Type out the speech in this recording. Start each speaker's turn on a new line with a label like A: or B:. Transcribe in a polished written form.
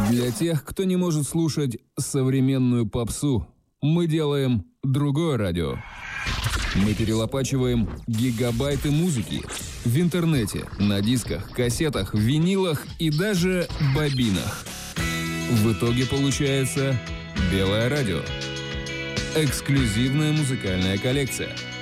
A: Для тех, кто не может слушать современную попсу, мы делаем другое радио. Мы перелопачиваем гигабайты музыки в интернете, на дисках, кассетах, винилах и даже бобинах. В итоге получается Белое радио. Эксклюзивная музыкальная коллекция.